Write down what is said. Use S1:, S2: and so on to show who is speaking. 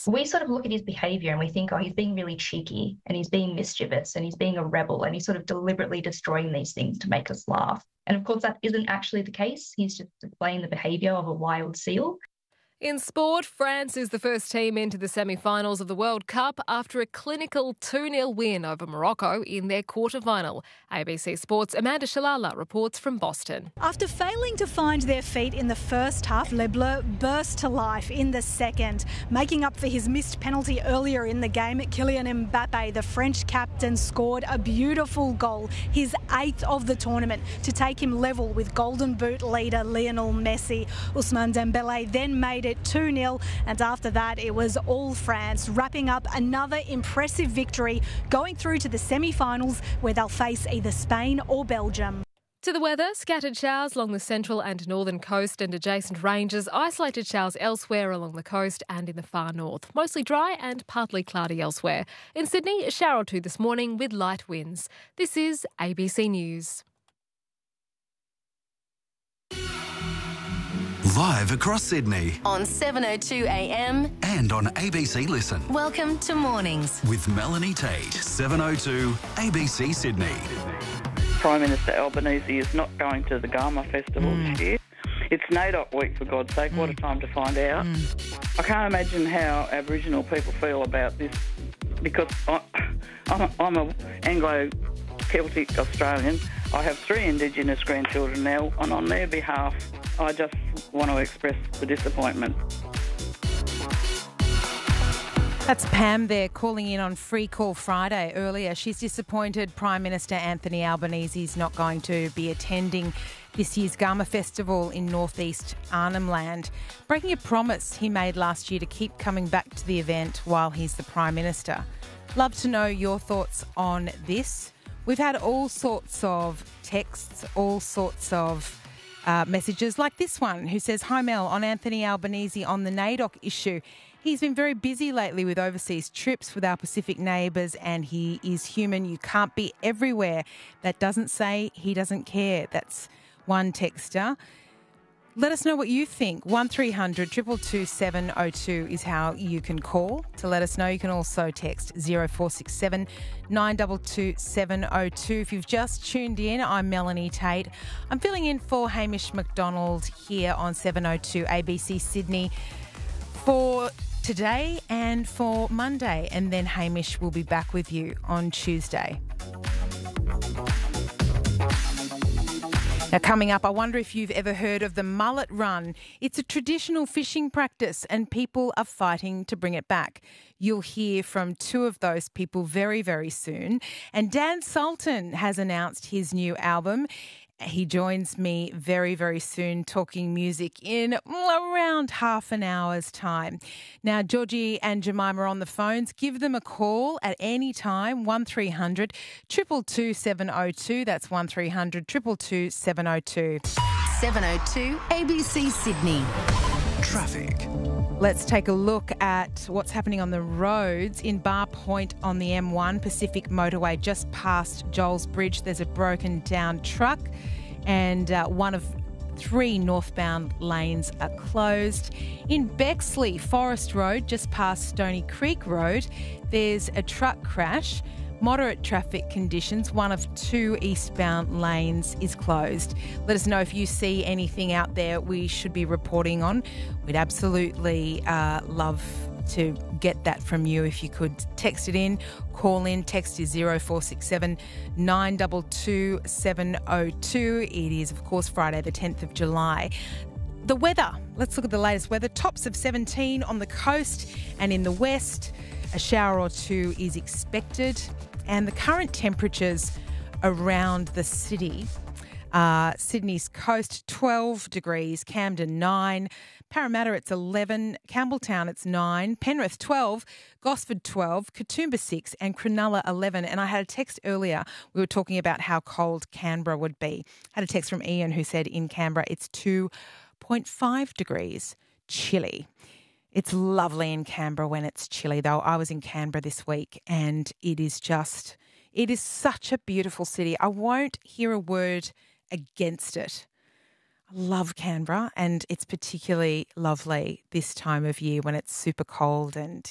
S1: this.
S2: We sort of look at his behaviour and we think, oh, he's being really cheeky and he's being mischievous and he's being a rebel and he's sort of deliberately destroying these things to make us laugh. And of course, that isn't actually the case. He's just displaying the behaviour of a wild seal.
S1: In sport, France is the first team into the semi-finals of the World Cup after a clinical 2-0 win over Morocco in their quarter-final. ABC Sport's Amanda Shalala reports from Boston.
S3: After failing to find their feet in the first half, Les Bleus burst to life in the second. Making up for his missed penalty earlier in the game, Kylian Mbappe, the French captain, scored a beautiful goal, his 8th of the tournament, to take him level with Golden Boot leader Lionel Messi. Ousmane Dembele then made it 2-0, and after that it was all France, wrapping up another impressive victory, going through to the semi-finals where they'll face either Spain or Belgium.
S1: To the weather, scattered showers along the central and northern coast and adjacent ranges, isolated showers elsewhere along the coast and in the far north. Mostly dry and partly cloudy elsewhere. In Sydney, a shower or two this morning with light winds. This is ABC News.
S4: Live across Sydney
S5: on 7:02 a.m.
S4: and on ABC Listen.
S5: Welcome to Mornings
S4: With Melanie Tate, 7:02 ABC Sydney.
S6: Prime Minister Albanese is not going to the Garma Festival this year. It's NAIDOC week, for God's sake. What a time to find out. I can't imagine how Aboriginal people feel about this, because I'm an Anglo-Celtic Australian. I have 3 Indigenous grandchildren now, and on their behalf, I just want to express the disappointment.
S7: That's Pam there calling in on Free Call Friday earlier. She's disappointed Prime Minister Anthony Albanese is not going to be attending this year's Garma Festival in northeast Arnhem Land, breaking a promise he made last year to keep coming back to the event while he's the Prime Minister. Love to know your thoughts on this. We've had all sorts of texts, all sorts of messages like this one who says, "Hi Mel, on Anthony Albanese on the NAIDOC issue. He's been very busy lately with overseas trips with our Pacific neighbours, and he is human. You can't be everywhere. That doesn't say he doesn't care." That's one texter. Let us know what you think. 1300 222 702 is how you can call to let us know. You can also text 0467 922 702. If you've just tuned in, I'm Melanie Tate. I'm filling in for Hamish McDonald here on 702 ABC Sydney for today and for Monday, and then Hamish will be back with you on Tuesday. Now, coming up, I wonder if you've ever heard of the mullet run. It's a traditional fishing practice and people are fighting to bring it back. You'll hear from 2 of those people very, very soon. And Dan Sultan has announced his new album. He joins me very, very soon talking music in around half an hour's time. Now, Georgie and Jemima are on the phones. Give them a call at any time, 1300 222 702. That's 1300 222 702.
S5: 7:02 ABC Sydney.
S4: Traffic.
S7: Let's take a look at what's happening on the roads. In Bar Point on the M1 Pacific Motorway, just past Joel's Bridge, there's a broken down truck and one of 3 northbound lanes are closed. In Bexley, Forest Road, just past Stony Creek Road, there's a truck crash. Moderate traffic conditions. 1 of 2 eastbound lanes is closed. Let us know if you see anything out there we should be reporting on. We'd absolutely love to get that from you. If you could text it in, call in. Text is 0467 922 702. It is, of course, Friday the 10th of July. The weather. Let's look at the latest weather. Tops of 17 on the coast and in the west. A shower or 2 is expected. And the current temperatures around the city. Sydney's coast, 12 degrees. Camden, 9. Parramatta, it's 11. Campbelltown, it's 9. Penrith, 12. Gosford, 12. Katoomba, 6. And Cronulla, 11. And I had a text earlier. We were talking about how cold Canberra would be. I had a text from Ian who said in Canberra it's 2.5 degrees. Chilly. It's lovely in Canberra when it's chilly, though. I was in Canberra this week and it is such a beautiful city. I won't hear a word against it. I love Canberra, and it's particularly lovely this time of year when it's super cold and